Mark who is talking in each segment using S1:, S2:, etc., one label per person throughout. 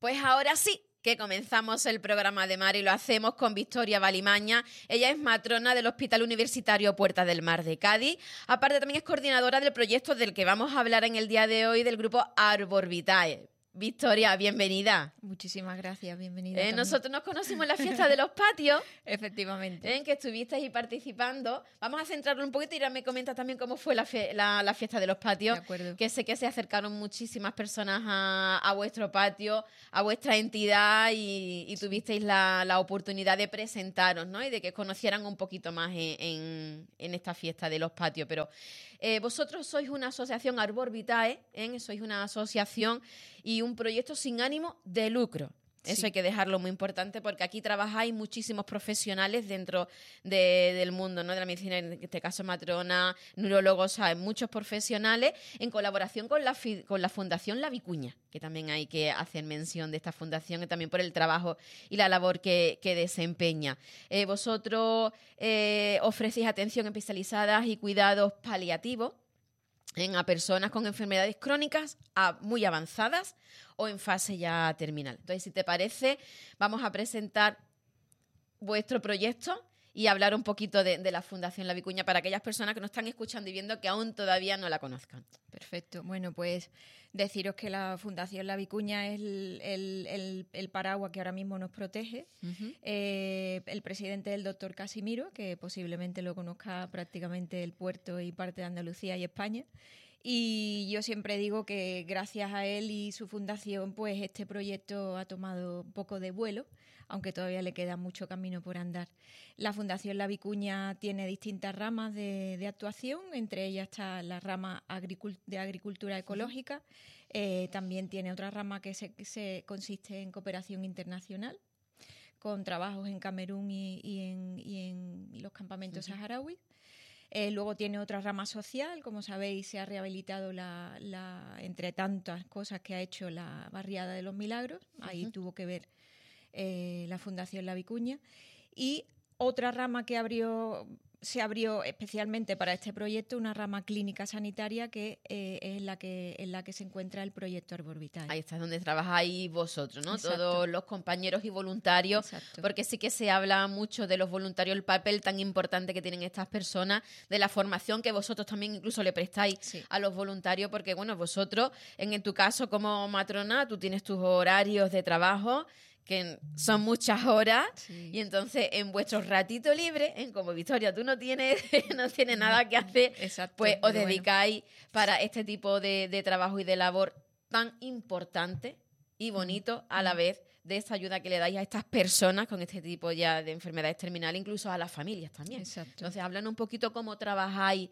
S1: Pues ahora sí que comenzamos el programa de mar y lo hacemos con Victoria Valimaña. Ella es matrona del Hospital Universitario Puerta del Mar de Cádiz. Aparte también es coordinadora del proyecto del que vamos a hablar en el día de hoy, del grupo Arbor Vitae. Victoria, bienvenida.
S2: Muchísimas gracias, bienvenida.
S1: Nosotros nos conocimos en la fiesta de los patios.
S2: Efectivamente.
S1: En que estuvisteis ahí participando. Vamos a centrarlo un poquito y ahora me comentas también cómo fue la fiesta de los patios.
S2: De acuerdo.
S1: Que sé que se acercaron muchísimas personas a vuestro patio, a vuestra entidad y tuvisteis la oportunidad de presentaros, ¿no? Y de que conocieran un poquito más en esta fiesta de los patios. Pero vosotros sois una asociación Arbor Vitae, sois una asociación y un proyecto sin ánimo de lucro. Eso
S2: Sí.
S1: hay que dejarlo muy importante porque aquí trabajáis muchísimos profesionales dentro del mundo, ¿no? De la medicina, en este caso matrona, neurólogos, ¿sabes? Muchos profesionales en colaboración con la Fundación La Vicuña, que también hay que hacer mención de esta fundación y también por el trabajo y la labor que desempeña. Vosotros ofrecéis atención especializada y cuidados paliativos a personas con enfermedades crónicas muy avanzadas o en fase ya terminal. Entonces, si te parece, vamos a presentar vuestro proyecto y hablar un poquito de la Fundación La Vicuña para aquellas personas que nos están escuchando y viendo que aún todavía no la conozcan.
S2: Perfecto. Bueno, pues deciros que la Fundación La Vicuña es el paraguas que ahora mismo nos protege.
S1: Uh-huh.
S2: El presidente es el doctor Casimiro, que posiblemente lo conozca prácticamente el puerto y parte de Andalucía y España. Y yo siempre digo que gracias a él y su fundación, pues este proyecto ha tomado un poco de vuelo, aunque todavía le queda mucho camino por andar. La Fundación La Vicuña tiene distintas ramas de actuación, entre ellas está la rama de agricultura ecológica, también tiene otra rama que consiste en cooperación internacional, con trabajos en Camerún y en los campamentos saharauis. Luego tiene otra rama social, como sabéis se ha rehabilitado entre tantas cosas que ha hecho la Barriada de los Milagros, ahí tuvo que ver la Fundación La Vicuña, y otra rama que se abrió especialmente para este proyecto, una rama clínica sanitaria que es en la que se encuentra el proyecto Arbor Vitae.
S1: Ahí está donde trabajáis vosotros, ¿no?
S2: Exacto.
S1: Todos los compañeros y voluntarios.
S2: Exacto.
S1: Porque sí que se habla mucho de los voluntarios, el papel tan importante que tienen estas personas, de la formación que vosotros también incluso le prestáis
S2: Sí.
S1: a los voluntarios, porque bueno, vosotros, en tu caso como matrona, tú tienes tus horarios de trabajo, que son muchas horas,
S2: Sí.
S1: y entonces en vuestros ratitos libres, como Victoria, tú no tienes nada que hacer,
S2: Exacto,
S1: pues os
S2: pero
S1: dedicáis para este tipo de trabajo y de labor tan importante y bonito a la vez de esta ayuda que le dais a estas personas con este tipo ya de enfermedades terminales, incluso a las familias también.
S2: Exacto.
S1: Entonces, háblanos un poquito cómo trabajáis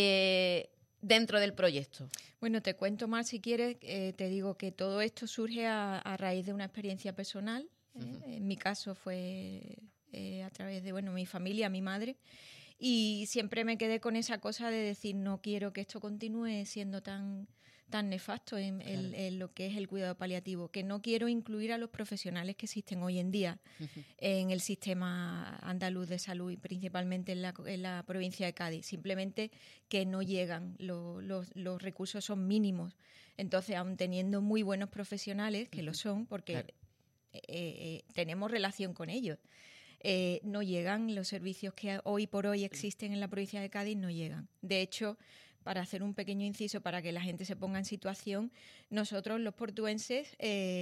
S1: dentro del proyecto.
S2: Bueno, te cuento más si quieres. Te digo que todo esto surge a raíz de una experiencia personal. En mi caso fue a través de mi familia, mi madre. Y siempre me quedé con esa cosa de decir, no quiero que esto continúe siendo tan nefasto en lo que es el cuidado paliativo, que no quiero incluir a los profesionales que existen hoy en día en el sistema andaluz de salud y principalmente en la provincia de Cádiz. Simplemente que no llegan, los recursos son mínimos. Entonces, aun teniendo muy buenos profesionales, que lo son, porque tenemos relación con ellos, no llegan, los servicios que hoy por hoy existen en la provincia de Cádiz no llegan. De hecho, para hacer un pequeño inciso para que la gente se ponga en situación, nosotros los portuenses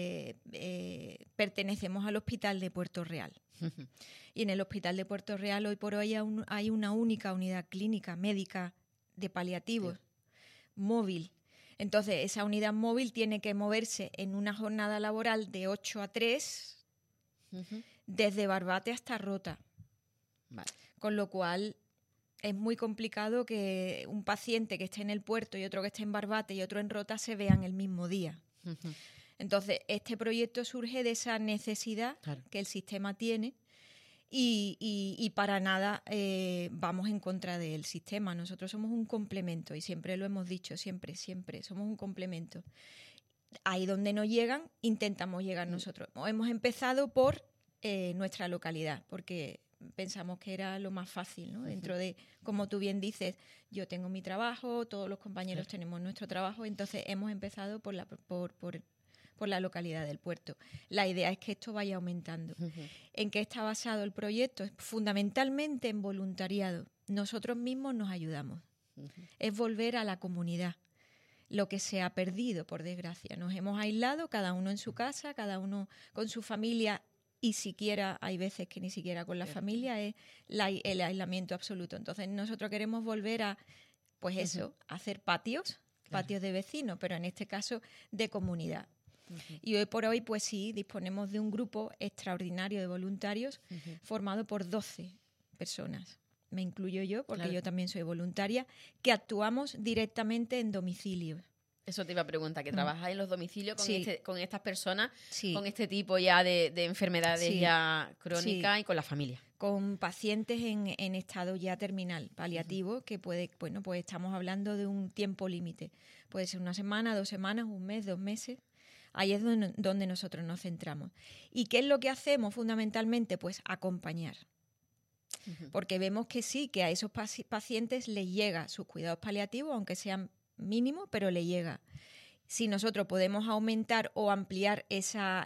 S2: pertenecemos al Hospital de Puerto Real. Y en el Hospital de Puerto Real hoy por hoy hay una única unidad clínica médica de paliativos móvil. Entonces, esa unidad móvil tiene que moverse en una jornada laboral de 8 a 3 desde Barbate hasta Rota.
S1: Vale.
S2: Con lo cual es muy complicado que un paciente que esté en el puerto y otro que esté en Barbate y otro en Rota se vean el mismo día. Entonces, este proyecto surge de esa necesidad que el sistema tiene y para nada vamos en contra del sistema. Nosotros somos un complemento y siempre lo hemos dicho, siempre somos un complemento. Ahí donde no llegan, intentamos llegar nosotros. Hemos empezado por nuestra localidad, porque pensamos que era lo más fácil, ¿no? Dentro de, como tú bien dices, yo tengo mi trabajo, todos los compañeros tenemos nuestro trabajo, entonces hemos empezado por por la localidad del puerto. La idea es que esto vaya aumentando.
S1: Ujú.
S2: ¿En qué está basado el proyecto? Fundamentalmente en voluntariado. Nosotros mismos nos ayudamos.
S1: Ujú.
S2: Es volver a la comunidad, lo que se ha perdido, por desgracia. Nos hemos aislado, cada uno en su casa, cada uno con su familia, y siquiera, hay veces que ni siquiera con la familia, es el aislamiento absoluto. Entonces nosotros queremos volver a, pues eso, hacer patios de vecinos, pero en este caso de comunidad. Y hoy por hoy, pues sí, disponemos de un grupo extraordinario de voluntarios formado por 12 personas. Me incluyo yo, porque yo también soy voluntaria, que actuamos directamente en domicilios.
S1: Eso te iba a preguntar, que trabajas en los domicilios con,
S2: Sí.
S1: con estas personas,
S2: Sí.
S1: con este tipo ya de enfermedades
S2: Sí.
S1: ya crónicas
S2: Sí.
S1: y con la familia.
S2: Con pacientes en estado ya terminal, paliativo, que puede, bueno, pues estamos hablando de un tiempo límite. Puede ser 1 semana, 2 semanas, 1 mes, 2 meses. Ahí es donde nosotros nos centramos. ¿Y qué es lo que hacemos fundamentalmente? Pues acompañar. Porque vemos que sí, que a esos pacientes les llega sus cuidados paliativos, aunque sean mínimos, pero les llega. Si nosotros podemos aumentar o ampliar esa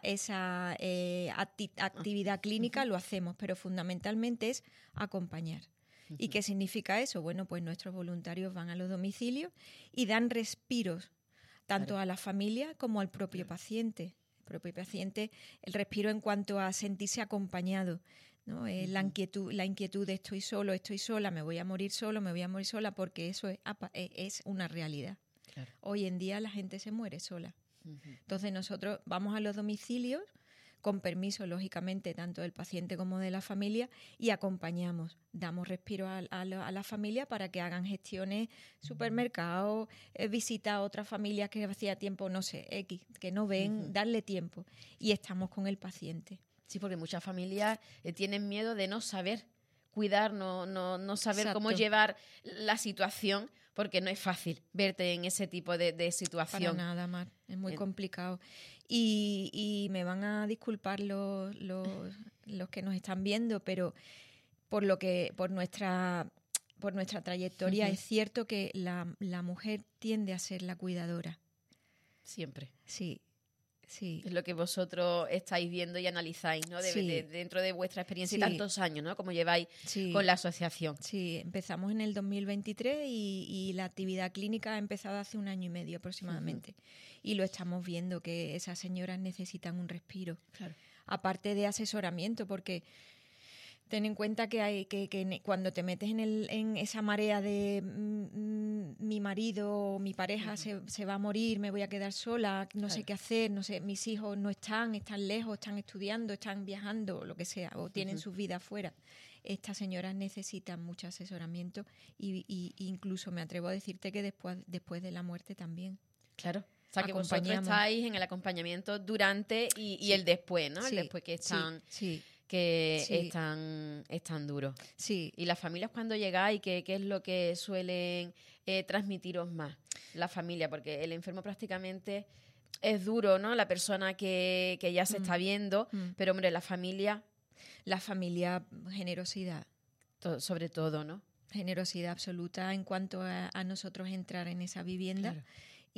S2: actividad clínica, lo hacemos, pero fundamentalmente es acompañar. ¿Y qué significa eso? Bueno, pues nuestros voluntarios van a los domicilios y dan respiros tanto a la familia como al propio paciente. El propio paciente, el respiro en cuanto a sentirse acompañado, ¿no? La inquietud de estoy solo, estoy sola, me voy a morir solo, me voy a morir sola, porque eso es una realidad. Claro. Hoy en día la gente se muere sola. Entonces nosotros vamos a los domicilios, con permiso, lógicamente, tanto del paciente como de la familia, y acompañamos. Damos respiro a la familia para que hagan gestiones, supermercados, visitas a otras familias que hacía tiempo, no sé, X, que no ven, darle tiempo. Y estamos con el paciente.
S1: Sí, porque muchas familias tienen miedo de no saber cuidar, no saber
S2: Exacto.
S1: cómo llevar la situación, porque no es fácil verte en ese tipo de situación.
S2: Para nada, Mar. Es muy complicado. Y me van a disculpar los que nos están viendo, pero por nuestra trayectoria es cierto que la mujer tiende a ser la cuidadora.
S1: Siempre.
S2: Sí. Sí.
S1: Es lo que vosotros estáis viendo y analizáis, ¿no? Dentro de vuestra experiencia y tantos años, ¿no? Como lleváis con la asociación.
S2: Sí, empezamos en el 2023 y la actividad clínica ha empezado hace 1 año y medio aproximadamente. Y lo estamos viendo, que esas señoras necesitan un respiro. Claro. Aparte de asesoramiento, porque ten en cuenta que hay que cuando te metes en esa marea de mi marido o mi pareja se va a morir, me voy a quedar sola, no sé qué hacer, no sé, mis hijos no están lejos, están estudiando, están viajando, lo que sea, o tienen sus vidas fuera. Estas señoras necesitan mucho asesoramiento y incluso me atrevo a decirte que después de la muerte también.
S1: Claro. O sea, que vosotros estáis en el acompañamiento durante y el después, ¿no? El después que están... es tan duro. Sí. ¿Y las familias cuando llegáis, qué es lo que suelen transmitiros más? La familia, porque el enfermo prácticamente es duro, ¿no? La persona que ya se está viendo, pero hombre, la familia...
S2: La familia, generosidad.
S1: Sobre todo, ¿no?
S2: Generosidad absoluta en cuanto a nosotros entrar en esa vivienda. Claro.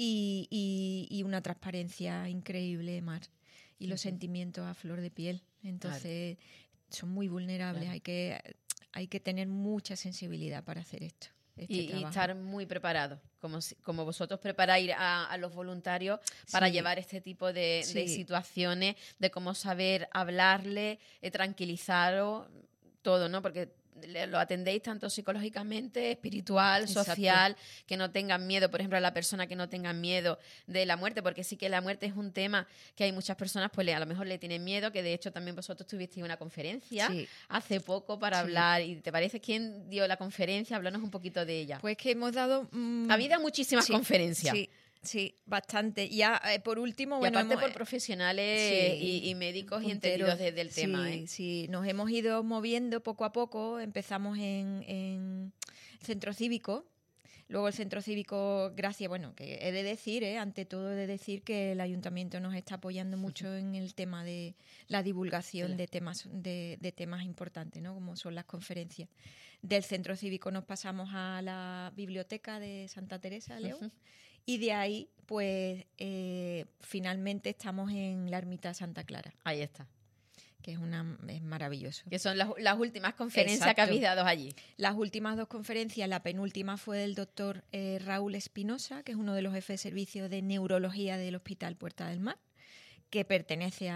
S2: Y una transparencia increíble, Mar. Y los sentimientos a flor de piel. Entonces, son muy vulnerables. Claro. Hay que tener mucha sensibilidad para hacer esto.
S1: Y estar muy preparados, como vosotros preparáis a los voluntarios para llevar este tipo de situaciones, de cómo saber hablarle, tranquilizaros, todo, ¿no? Porque lo atendéis tanto psicológicamente, espiritual, social, que no tengan miedo, por ejemplo, a la persona que no tengan miedo de la muerte, porque sí que la muerte es un tema que hay muchas personas, pues a lo mejor le tienen miedo, que de hecho también vosotros tuvisteis una conferencia hace poco para hablar, y ¿te parece quién dio la conferencia? Háblanos un poquito de ella.
S2: Pues que hemos dado...
S1: Ha habido muchísimas conferencias.
S2: Sí, bastante. Ya, por último...
S1: Y aparte por profesionales y médicos y entendidos del tema.
S2: Sí, nos hemos ido moviendo poco a poco. Empezamos en el Centro Cívico. Luego el Centro Cívico, gracias, bueno, que he de decir, ante todo he de decir que el Ayuntamiento nos está apoyando mucho en el tema de la divulgación de temas importantes, ¿no? Como son las conferencias. Del Centro Cívico nos pasamos a la Biblioteca de Santa Teresa, León. Y de ahí, pues, finalmente estamos en la Ermita Santa Clara.
S1: Ahí está.
S2: Que es maravilloso.
S1: Que son las últimas conferencias
S2: Exacto.
S1: que habéis dado allí.
S2: Las últimas 2 conferencias, la penúltima fue del doctor Raúl Espinosa, que es uno de los jefes de servicio de neurología del Hospital Puerta del Mar, que pertenece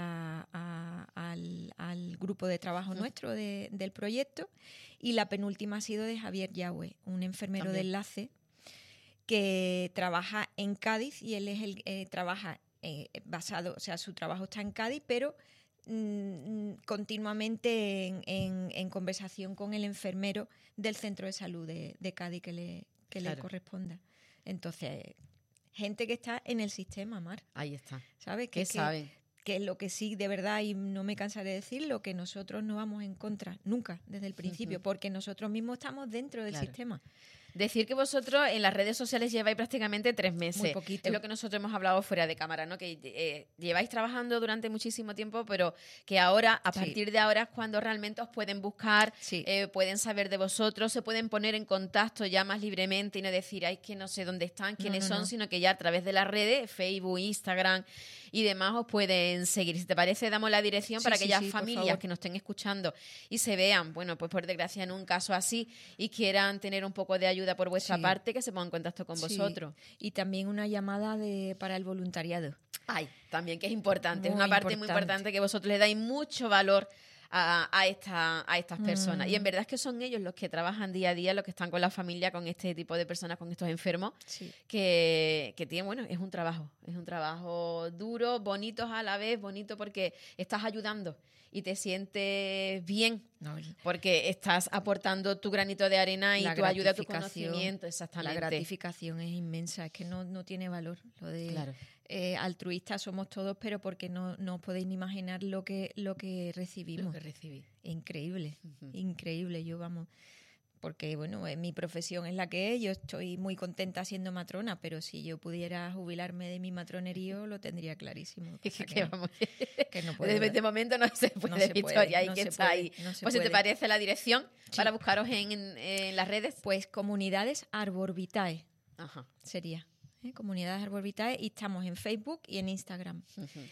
S2: al grupo de trabajo nuestro del proyecto. Y la penúltima ha sido de Javier Yahweh, un enfermero
S1: También.
S2: de enlace que trabaja en Cádiz, y él es trabaja basado, o sea, su trabajo está en Cádiz, pero continuamente en conversación con el enfermero del centro de salud de Cádiz que le corresponda. Entonces, gente que está en el sistema, Mar.
S1: Ahí está.
S2: ¿Sabes?
S1: ¿Qué saben?
S2: Que lo que sí, de verdad, y no me cansaré de decirlo, que nosotros no vamos en contra, nunca, desde el principio, porque nosotros mismos estamos dentro del sistema.
S1: Decir que vosotros en las redes sociales lleváis prácticamente 3 meses.
S2: Muy poquito.
S1: Es lo que nosotros hemos hablado fuera de cámara, ¿no? Que lleváis trabajando durante muchísimo tiempo, pero que ahora, a partir de ahora, es cuando realmente os pueden buscar, pueden saber de vosotros, se pueden poner en contacto ya más libremente y no decir, ay, que no sé dónde están, quiénes son, sino que ya a través de las redes, Facebook, Instagram y demás, os pueden seguir. Si te parece, damos la dirección para aquellas familias que nos estén escuchando y se vean, bueno, pues por desgracia en un caso así y quieran tener un poco de ayuda por vuestra parte, que se pongan en contacto con vosotros.
S2: Y también una llamada para el voluntariado.
S1: Ay, también que es importante, es una parte muy importante que vosotros le dais mucho valor a estas personas. Y en verdad es que son ellos los que trabajan día a día, los que están con la familia, con este tipo de personas, con estos enfermos, que tienen, bueno, es un trabajo duro, bonito a la vez, bonito porque estás ayudando y te sientes bien, porque estás aportando tu granito de arena y tu ayuda, tu conocimiento. Exactamente.
S2: La gratificación es inmensa, es que no tiene valor. Lo de altruistas somos todos, pero porque no podéis ni imaginar lo que recibimos.
S1: Lo que recibí.
S2: Increíble, increíble. Yo, vamos, porque bueno, mi profesión es la que es, yo estoy muy contenta siendo matrona, pero si yo pudiera jubilarme de mi matronerío lo tendría clarísimo.
S1: Que no puede, de momento no se puede, Victoria, hay que estar ahí. Pues si te parece la dirección para buscaros en las redes.
S2: Pues Comunidades Arbor Vitae sería. Comunidades Arbor Vitae, y estamos en Facebook y en Instagram.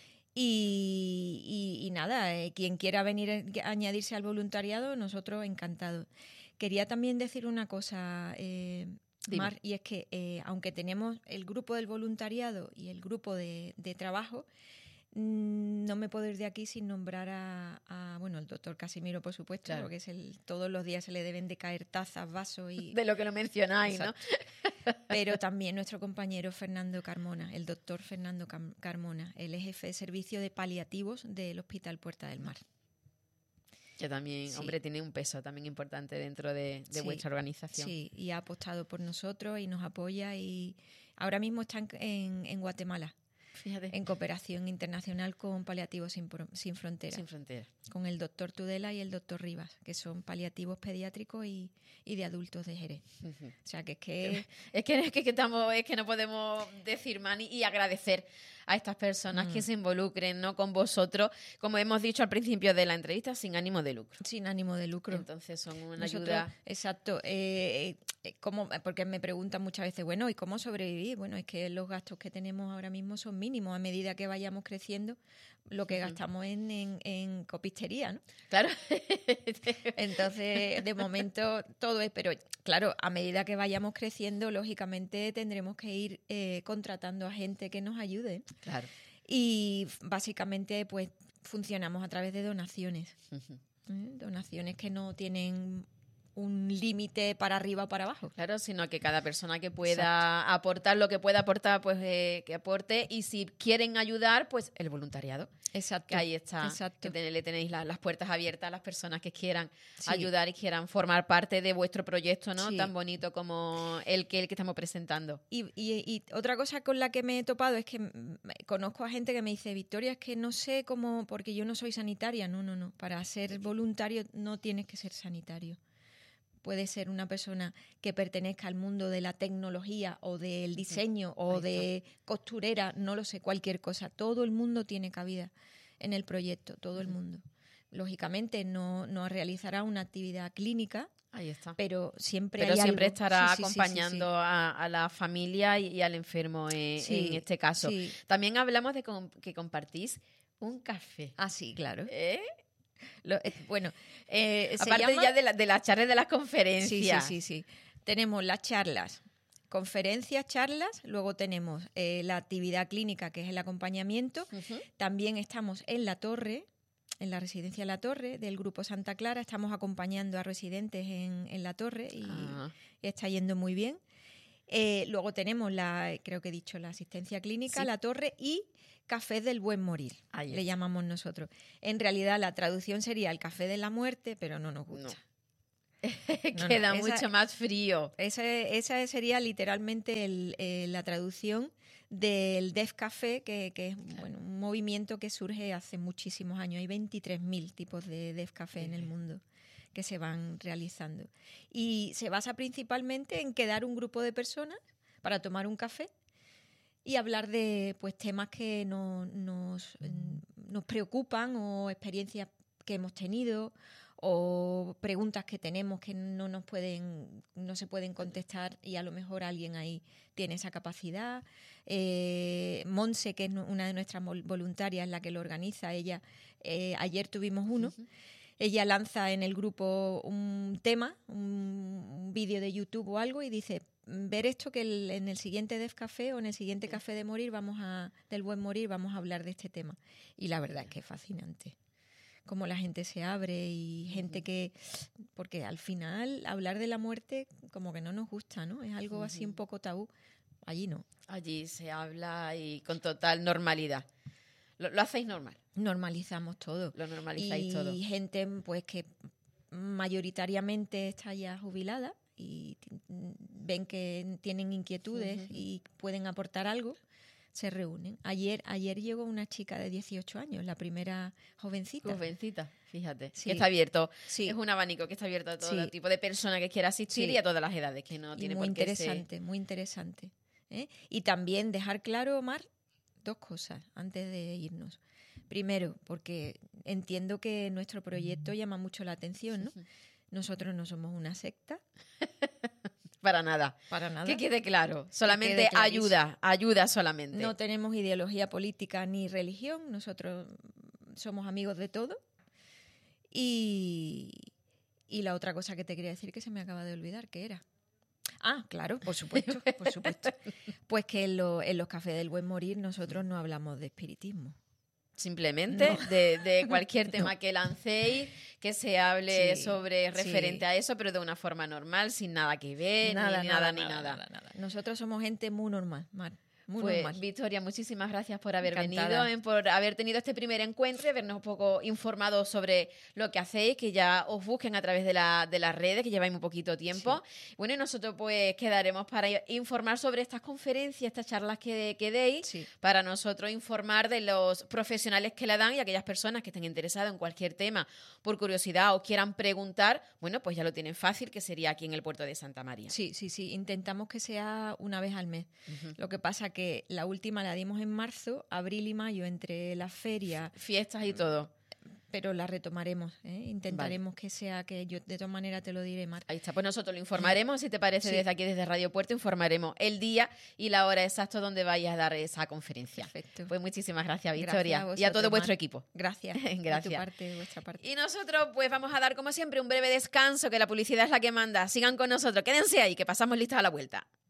S2: Y nada, quien quiera venir a añadirse al voluntariado, nosotros encantados. Quería también decir una cosa, Mar, y es que aunque tenemos el grupo del voluntariado y el grupo de trabajo, no me puedo ir de aquí sin nombrar bueno, el doctor Casimiro, por supuesto, porque es todos los días se le deben de caer tazas, vasos y...
S1: De lo que lo mencionáis, ¿no?
S2: Pero también nuestro compañero Fernando Carmona, el doctor Fernando Carmona, él es jefe de servicio de paliativos del Hospital Puerta del Mar.
S1: Que también, hombre, tiene un peso también importante dentro de vuestra organización. Sí,
S2: y ha apostado por nosotros y nos apoya, y ahora mismo está en Guatemala.
S1: Fíjate.
S2: En cooperación internacional con Paliativos Sin Fronteras.
S1: Sin Fronteras.
S2: Con el doctor Tudela y el doctor Rivas, que son paliativos pediátricos y de adultos de Jerez. O sea, que es
S1: que no podemos decir más y agradecer a estas personas que se involucren, ¿no?, con vosotros, como hemos dicho al principio de la entrevista, sin ánimo de lucro.
S2: Sin ánimo de lucro.
S1: Entonces son una ayuda.
S2: Exacto. Porque me preguntan muchas veces, bueno, ¿y cómo sobrevivir? Bueno, es que los gastos que tenemos ahora mismo son mínimos. A medida que vayamos creciendo, lo que gastamos en copistería, ¿no?
S1: Claro.
S2: Entonces, de momento, todo es... Pero, claro, a medida que vayamos creciendo, lógicamente tendremos que ir contratando a gente que nos ayude.
S1: Claro.
S2: Y básicamente, pues, funcionamos a través de donaciones. Donaciones que no tienen un límite para arriba o para abajo.
S1: Claro, sino que cada persona que pueda aportar lo que pueda aportar, pues que aporte. Y si quieren ayudar, pues el voluntariado.
S2: Exacto.
S1: Que ahí está.
S2: Exacto.
S1: Que le tenéis las puertas abiertas a las personas que quieran ayudar y quieran formar parte de vuestro proyecto, ¿no? Tan bonito como el que estamos presentando.
S2: Y otra cosa con la que me he topado es que conozco a gente que me dice, Victoria, es que no sé cómo, porque yo no soy sanitaria. No. Para ser voluntario no tienes que ser sanitario. Puede ser una persona que pertenezca al mundo de la tecnología o del diseño o de costurera, no lo sé, cualquier cosa. Todo el mundo tiene cabida en el proyecto, todo el mundo. Lógicamente no realizará una actividad clínica,
S1: Ahí está.
S2: Pero siempre
S1: Pero
S2: hay
S1: siempre
S2: algo.
S1: estará
S2: Sí,
S1: acompañando a la familia y al enfermo en este caso.
S2: Sí.
S1: También hablamos de que compartís un café.
S2: Ah, sí, claro.
S1: ¿Eh?
S2: Bueno,
S1: Aparte ya de las charlas de las conferencias.
S2: Sí. Tenemos las charlas, conferencias, charlas, luego tenemos la actividad clínica, que es el acompañamiento.
S1: Ujú.
S2: También estamos en La Torre, en la residencia La Torre del Grupo Santa Clara. Estamos acompañando a residentes en La Torre y está yendo muy bien. Luego tenemos creo que he dicho, la asistencia clínica,
S1: Sí.
S2: La Torre y Café del Buen Morir, le llamamos nosotros. En realidad la traducción sería el Café de la Muerte, pero no nos gusta.
S1: Queda mucho más frío.
S2: Esa sería literalmente la traducción del Def Café, que es un movimiento que surge hace muchísimos años. Hay 23.000 tipos de Def Café en el mundo que se van realizando. Y se basa principalmente en quedar un grupo de personas para tomar un café y hablar de temas que nos preocupan, o experiencias que hemos tenido, o preguntas que tenemos que no se pueden contestar, y a lo mejor alguien ahí tiene esa capacidad. Monse, que es una de nuestras voluntarias, la que lo organiza, ella ayer tuvimos uno. Uh-huh. Ella lanza en el grupo un tema, un vídeo de YouTube o algo, y dice: ver esto, que en el siguiente Def Café o en el siguiente Café de Morir del Buen Morir vamos a hablar de este tema. Y la verdad es que es fascinante cómo la gente se abre, y gente que... Porque al final hablar de la muerte como que no nos gusta, ¿no? Es algo así un poco tabú. Allí no.
S1: Allí se habla y con total normalidad. Lo hacéis normal.
S2: Normalizamos todo.
S1: Lo normalizáis todo.
S2: Y gente que mayoritariamente está ya jubilada y ven que tienen inquietudes y pueden aportar algo, se reúnen. Ayer llegó una chica de 18 años, la primera jovencita.
S1: Jovencita, fíjate.
S2: Sí.
S1: Que está abierto.
S2: Sí.
S1: Es un abanico que está abierto a todo tipo de persona que quiera asistir y a todas las edades, que no tiene por qué ser...
S2: Muy interesante. Y también dejar claro, Omar, dos cosas antes de irnos. Primero, porque entiendo que nuestro proyecto llama mucho la atención, ¿no? Nosotros no somos una secta.
S1: Para nada. Que quede claro. Solamente ayuda solamente.
S2: No tenemos ideología política ni religión. Nosotros somos amigos de todo. Y la otra cosa que te quería decir, que se me acaba de olvidar, ¿qué era? Ah, claro, por supuesto. Pues que en los cafés del Buen Morir nosotros no hablamos de espiritismo.
S1: Simplemente de cualquier tema que lancéis, que se hable sobre referente a eso, pero de una forma normal, sin nada que ver, nada.
S2: Nosotros somos gente muy normal, Mar.
S1: Pues, Victoria, muchísimas gracias por haber venido, por haber tenido este primer encuentro y habernos un poco informado sobre lo que hacéis, que ya os busquen a través de las redes, que lleváis muy poquito tiempo. Sí. Bueno, y nosotros pues quedaremos para informar sobre estas conferencias, estas charlas que deis, para nosotros informar de los profesionales que la dan, y aquellas personas que estén interesadas en cualquier tema, por curiosidad o quieran preguntar, bueno, pues ya lo tienen fácil, que sería aquí en el puerto de Santa María.
S2: Sí. Intentamos que sea una vez al mes. Lo que pasa que la última la dimos en marzo, abril y mayo, entre las ferias,
S1: fiestas y todo.
S2: Pero la retomaremos, intentaremos que sea, que yo de todas maneras te lo diré, Mar.
S1: Ahí está, pues nosotros lo informaremos, si te parece, desde aquí, desde Radio Puerto, informaremos el día y la hora exacta donde vayas a dar esa conferencia.
S2: Perfecto.
S1: Pues muchísimas gracias, Victoria,
S2: gracias
S1: y a todo vuestro equipo.
S2: Gracias.
S1: Gracias.
S2: De tu parte, de vuestra parte.
S1: Y nosotros pues vamos a dar, como siempre, un breve descanso, que la publicidad es la que manda. Sigan con nosotros, quédense ahí, que pasamos listas a la vuelta.